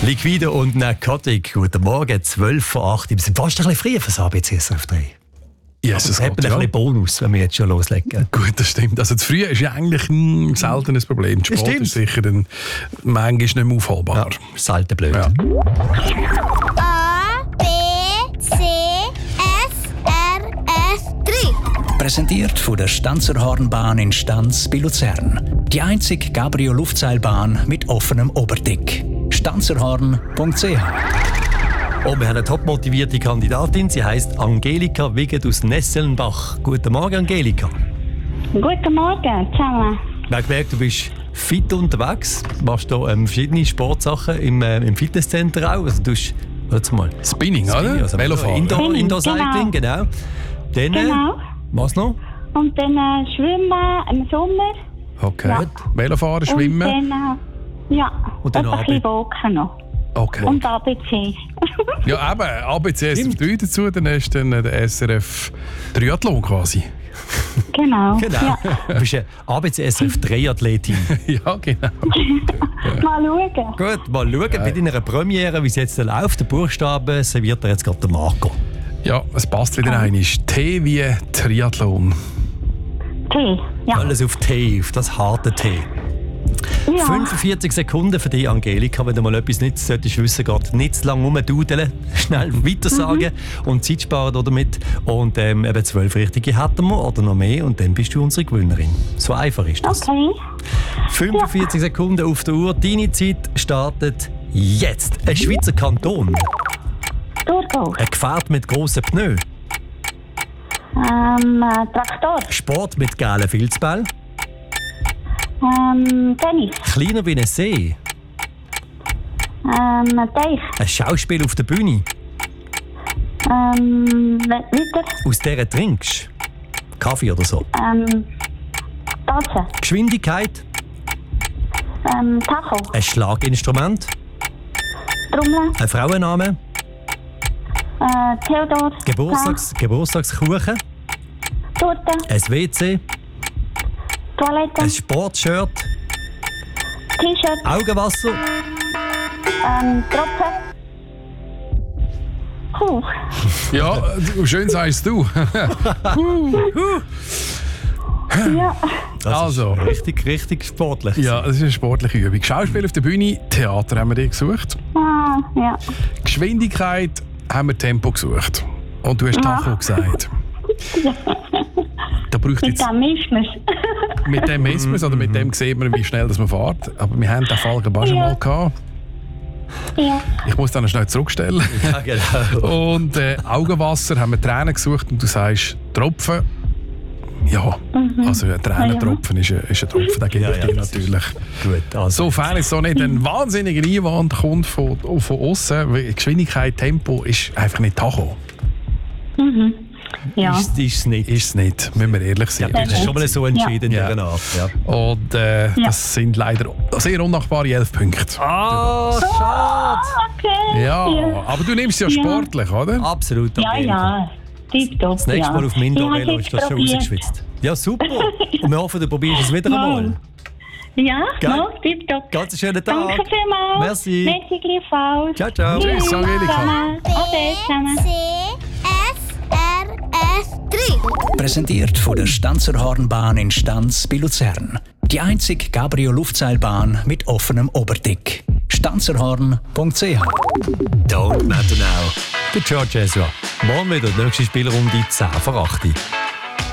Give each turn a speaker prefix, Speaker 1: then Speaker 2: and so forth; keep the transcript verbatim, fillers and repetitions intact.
Speaker 1: Liquide und Narcotic. Guten Morgen, zwölf vor acht. Wir sind fast ein bisschen früh für das A B C S R F drei.
Speaker 2: Yes,
Speaker 1: es hat man ein bisschen Bonus, wenn wir jetzt schon loslegen.
Speaker 2: Gut, das stimmt. Also das Frühe ist ja eigentlich ein seltenes Problem. Der Sport ist sicher dann manchmal nicht mehr aufholbar.
Speaker 1: Ja, selten blöd.
Speaker 2: Ja.
Speaker 3: A, B, C, S, R, F drei.
Speaker 4: Präsentiert von der Stanzerhornbahn in Stanz bei Luzern. Die einzige Cabrio-Luftseilbahn mit offenem Oberdeck. stanzerhorn punkt c h.
Speaker 1: Oh, wir haben eine top motivierte Kandidatin. Sie heisst Angelika Wiegand aus Nesselnbach. Guten Morgen, Angelika.
Speaker 5: Guten Morgen zusammen.
Speaker 1: Ich habe gemerkt, du bist fit unterwegs. Du machst hier ähm, verschiedene Sportsachen im, äh, im Fitnesscenter auch. Also, du hast, warte mal.
Speaker 2: Spinning, Spinning oder?
Speaker 1: Also
Speaker 2: Velofahren.
Speaker 1: Indoor,
Speaker 5: Spinning,
Speaker 1: Indoor Cycling, genau. genau. Dann,
Speaker 5: Genau.
Speaker 1: was noch?
Speaker 5: Und dann äh, Schwimmen im Sommer.
Speaker 2: Okay.
Speaker 5: Ja.
Speaker 2: Velofahren, Schwimmen.
Speaker 5: Und dann, äh, ja,
Speaker 1: Und dann
Speaker 5: ein
Speaker 1: A B.
Speaker 5: bisschen Walken noch.
Speaker 2: Okay.
Speaker 5: Und A B C.
Speaker 2: Ja, eben, A B C S R F drei dazu, dann hast du dann den S R F Triathlon quasi.
Speaker 5: Genau.
Speaker 1: Genau.
Speaker 5: Ja.
Speaker 1: Du bist eine A B C S R F drei Athletin.
Speaker 2: Ja, genau.
Speaker 5: Mal schauen.
Speaker 1: Gut, mal schauen bei deiner Premiere, wie es jetzt läuft. Der Buchstabe serviert er jetzt gerade der Marco.
Speaker 2: Ja, es passt wieder ein. T wie Triathlon.
Speaker 5: T. Ja.
Speaker 1: Alles auf T, auf das harte T.
Speaker 5: Ja.
Speaker 1: fünfundvierzig Sekunden für dich, Angelika. Wenn du mal etwas nicht solltest wissen, geht nicht zu lange rumdudeln. Schnell weitersagen mhm. und Zeit sparen damit. Und ähm, eben zwölf richtige hätten wir oder noch mehr und dann bist du unsere Gewinnerin. So einfach ist das.
Speaker 5: Okay.
Speaker 1: fünfundvierzig ja. Sekunden auf der Uhr. Deine Zeit startet jetzt. Ein Schweizer Kanton.
Speaker 5: Thurgau.
Speaker 1: Ein Gefährt mit grossen Pneus.
Speaker 5: Ähm, äh, Traktor.
Speaker 1: Sport mit gelben Filzbällen.
Speaker 5: Ähm, Tennis.
Speaker 1: Kleiner wie ein See.
Speaker 5: Ähm, Teich.
Speaker 1: Ein Schauspiel auf der Bühne.
Speaker 5: Ähm, weiter.
Speaker 1: Aus der du trinkst. Kaffee oder so.
Speaker 5: Ähm, Tasse.
Speaker 1: Geschwindigkeit.
Speaker 5: Ähm, Tacho.
Speaker 1: Ein Schlaginstrument.
Speaker 5: Trommel.
Speaker 1: Ein Frauenname.
Speaker 5: Äh, Theodor.
Speaker 1: Geburtstags Geburtstagskuchen.
Speaker 5: Torte.
Speaker 1: Ein W C.
Speaker 5: Toilette.
Speaker 1: Ein Sportshirt.
Speaker 5: T-Shirt.
Speaker 1: Augenwasser.
Speaker 5: Ähm, Tropfen. Puh.
Speaker 2: Ja, schön sagst du.
Speaker 5: Ja.
Speaker 1: Das
Speaker 2: Also.
Speaker 1: ist richtig, richtig sportlich.
Speaker 2: Ja, das ist eine sportliche Übung. Schauspiel auf der Bühne, Theater haben wir dir gesucht.
Speaker 5: Ah, ja.
Speaker 2: Geschwindigkeit haben wir Tempo gesucht. Und du hast Tacho gesagt. Da braucht
Speaker 5: Mit
Speaker 2: jetzt,
Speaker 5: dem ist mir's.
Speaker 2: mit dem messen wir es, oder mit dem sieht man, wie schnell das man fährt. Aber wir haben den Fall gerade schon
Speaker 5: Ja.
Speaker 2: mal gehabt.
Speaker 5: Ja.
Speaker 2: Ich muss dann noch schnell zurückstellen.
Speaker 1: Ja, genau.
Speaker 2: Und äh, Augenwasser haben wir Tränen gesucht und du sagst Tropfen. Ja,
Speaker 5: Mhm.
Speaker 2: also ein Tränentropfen ist, ein, ist ein Tropfen, den gebe
Speaker 1: Ja,
Speaker 2: ich
Speaker 1: ja,
Speaker 2: dir
Speaker 1: das ist-
Speaker 2: natürlich.
Speaker 1: Gut, also.
Speaker 2: Sofern es so nicht ein wahnsinniger Einwand kommt von, von außen, weil Geschwindigkeit, Tempo ist einfach nicht Tacho.
Speaker 5: Mhm. Ja.
Speaker 1: Ist es nicht.
Speaker 2: Ist es nicht, müssen wir ehrlich
Speaker 1: Ja,
Speaker 2: sein.
Speaker 1: das ist schon mal so entschieden
Speaker 2: Ja.
Speaker 1: in dieser Art. Ja.
Speaker 2: Und äh,
Speaker 5: Ja.
Speaker 2: das sind leider sehr unnachbare elf Punkte.
Speaker 1: Ah, schade.
Speaker 5: Okay.
Speaker 2: Ja,
Speaker 5: Ja,
Speaker 2: aber du nimmst es ja
Speaker 5: Ja.
Speaker 2: sportlich, oder?
Speaker 1: Absolut.
Speaker 5: ja.
Speaker 1: Angelika.
Speaker 5: ja. Tipptopp,
Speaker 1: Das nächste
Speaker 5: ja.
Speaker 1: Mal auf dem
Speaker 5: Ich
Speaker 1: Indoor-Velo
Speaker 5: hab's
Speaker 1: ist das
Speaker 5: jetzt
Speaker 1: schon
Speaker 5: probiert.
Speaker 1: rausgeschwitzt. Ja, super. Und wir hoffen, du probierst es wieder
Speaker 5: Mal.
Speaker 1: einmal.
Speaker 5: Ja,
Speaker 1: Geil.
Speaker 5: no, tipptopp.
Speaker 1: Ganz einen schönen Tag.
Speaker 5: Danke vielmals.
Speaker 1: Merci.
Speaker 5: Merci gleichfalls.
Speaker 1: Ciao, ciao.
Speaker 2: Tschüss, Angelika.
Speaker 5: Zusammen. Ade zusammen.
Speaker 3: C, S, R, F drei.
Speaker 4: Präsentiert von der Stanzerhornbahn in Stanz bei Luzern. Die einzige Cabrio-Luftseilbahn mit offenem Oberdeck. stanzerhorn punkt c h.
Speaker 1: Don't matter now. Der George Ezra. Morgen wieder, nächste Spielrunde zehn vor acht.